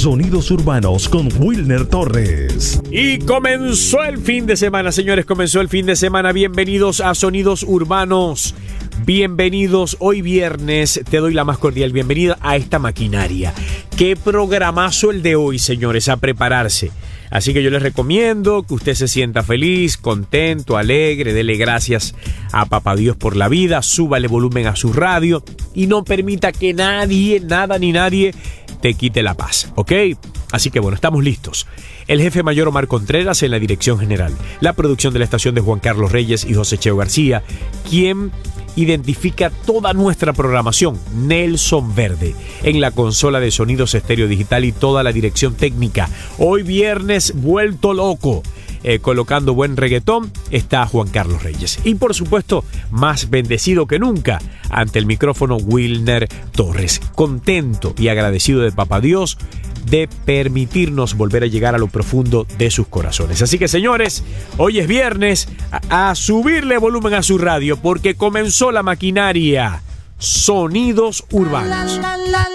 Sonidos Urbanos con Wilner Torres. Y comenzó el fin de semana, señores, comenzó el fin de semana. Bienvenidos a Sonidos Urbanos. Bienvenidos, hoy viernes te doy la más cordial bienvenida a esta maquinaria. Qué programazo el de hoy, señores, a prepararse. Así que yo les recomiendo que usted se sienta feliz, contento, alegre, dele gracias a Papá Dios por la vida, súbale volumen a su radio y no permita que nadie, nada ni nadie te quite la paz, ¿ok? Así que bueno, estamos listos. El jefe mayor Omar Contreras en la dirección general, la producción de la estación de Juan Carlos Reyes y José Cheo García, quien identifica toda nuestra programación, Nelson Verde, en la consola de sonidos estéreo digital y toda la dirección técnica. Hoy viernes vuelto loco, colocando buen reggaetón, está Juan Carlos Reyes. Y por supuesto, más bendecido que nunca, ante el micrófono Wilner Torres. Contento y agradecido de Papá Dios de permitirnos volver a llegar a lo profundo de sus corazones. Así que, señores, hoy es viernes, a subirle volumen a su radio porque comenzó la maquinaria Sonidos Urbanos.